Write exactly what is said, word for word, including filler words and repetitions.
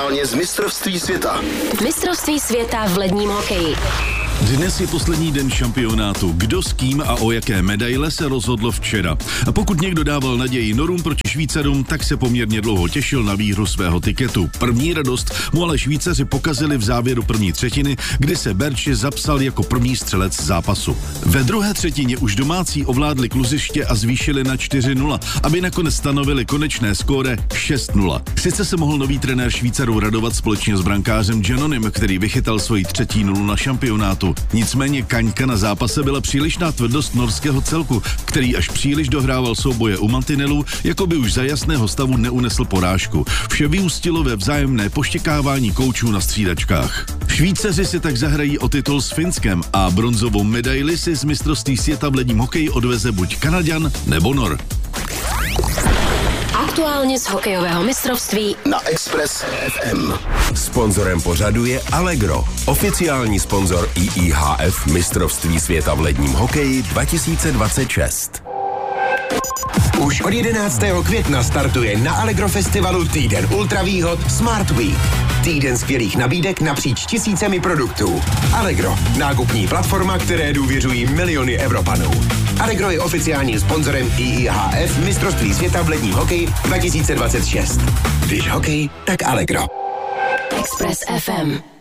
aktuálně z mistrovství světa. Mistrovství světa v ledním hokeji. Dnes je poslední den šampionátu. Kdo s kým a o jaké medaile se rozhodlo včera. A pokud někdo dával naději Norům proti Švýcarům, tak se poměrně dlouho těšil na výhru svého tiketu. První radost mu ale Švýcaři pokazili v závěru první třetiny, kdy se Berči zapsal jako první střelec zápasu. Ve druhé třetině už domácí ovládli kluziště a zvýšili na čtyři nula, aby nakonec stanovili konečné skóre šest nula. Sice se mohl nový trenér Švýcarů radovat společně s brankářem Janonem, který vychytal svoji třetí nulu na šampionátu. Nicméně kaňka na zápase byla přílišná tvrdost norského celku, který až příliš dohrával souboje u mantinelů, jako by už za jasného stavu neunesl porážku. Vše vyústilo ve vzájemné poštěkávání koučů na střídačkách. Švýcaři si tak zahrají o titul s Finskem a bronzovou medaili si z mistrovství světa v ledním hokeji odveze buď Kanaďan nebo Nor. Aktuálně z hokejového mistrovství na Express F M. Sponzorem pořadu je Allegro, oficiální sponzor I I H F mistrovství světa v ledním hokeji dva tisíce dvacet šest. Už od jedenáctého května startuje na Allegro festivalu týden ultravýhod Smart Week. Týden skvělých nabídek napříč tisícemi produktů. Allegro, nákupní platforma, které důvěřují miliony Evropanů. Allegro je oficiálním sponzorem I I H F mistrovství světa v ledním hokeji dva tisíce dvacet šest. Když hokej, tak Allegro. Express F M.